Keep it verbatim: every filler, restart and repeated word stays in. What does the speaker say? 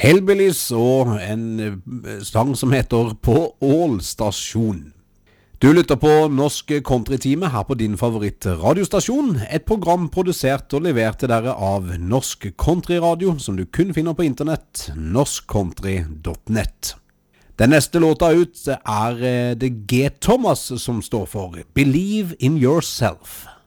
Hellbillies og en eh, sang som heter På Ål-stasjon. Du lytter på Norsk Countrytime her på din favoritt-radiostasjon, et program produsert og levert til dere av Norsk Countryradio, som du kun finner på internett, norsk country punktum nett. Den neste låta ut er det G. Thomas som står for Believe in Yourself.